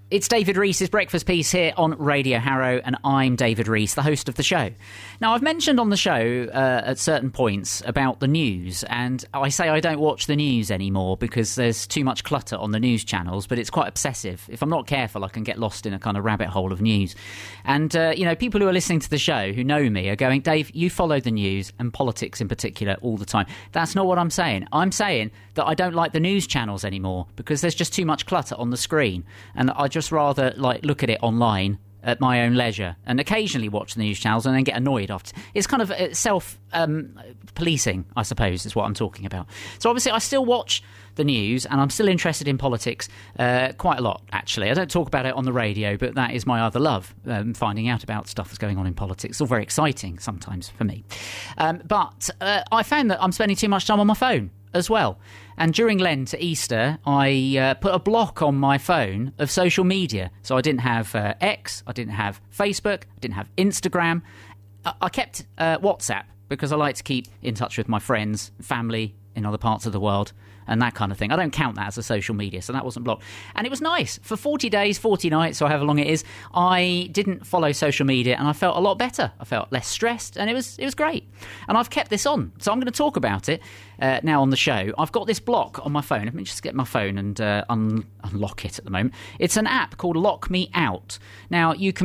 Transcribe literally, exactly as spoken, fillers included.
It's David Reese's Breakfast Piece here on Radio Harrow, and I'm David Reese, the host of the show. Now, I've mentioned on the show uh, at certain points about the news, and I say I don't watch the news anymore because there's too much clutter on the news channels, but it's quite obsessive. If I'm not careful, I can get lost in a kind of rabbit hole of news. And, uh, you know, people who are listening to the show who know me are going, Dave, you follow the news, and politics in particular, all the time. That's not what I'm saying. I'm saying that I don't like the news channels anymore because there's just too much clutter on the screen, and I just rather like look at it online at my own leisure and occasionally watch the news channels and then get annoyed after. It's kind of self um, policing, I suppose, is what I'm talking about. So obviously I still watch the news and I'm still interested in politics uh, quite a lot, actually. I don't talk about it on the radio, but that is my other love, um, finding out about stuff that's going on in politics. It's all very exciting sometimes for me. Um, but uh, I found that I'm spending too much time on my phone as well. And during Lent to Easter, I uh, put a block on my phone of social media. So I didn't have uh, X, I didn't have Facebook, I didn't have Instagram. I, I kept uh, WhatsApp because I like to keep in touch with my friends, family in other parts of the world, and that kind of thing. I don't count that as a social media, so that wasn't blocked. And it was nice. For forty days, forty nights, or however long it is, I didn't follow social media, and I felt a lot better. I felt less stressed, and it was it was great. And I've kept this on, so I'm going to talk about it uh, now on the show. I've got this block on my phone. Let me just get my phone and uh, un- unlock it at the moment. It's an app called Lock Me Out. Now, you can